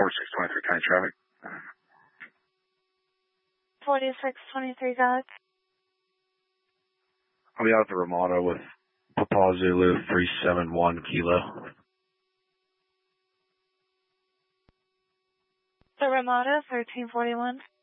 4623 county traffic. 4623 Gallic. I'll be out at the Ramada with Papa Zulu 371 Kilo. The Ramada 1341.